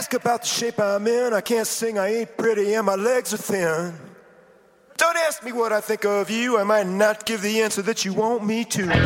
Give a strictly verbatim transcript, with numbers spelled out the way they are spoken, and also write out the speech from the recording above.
ask about the shape I'm in. I can't sing, I ain't pretty, and my legs are thin. Don't ask me what I think of you. I might not give the answer that you want me to.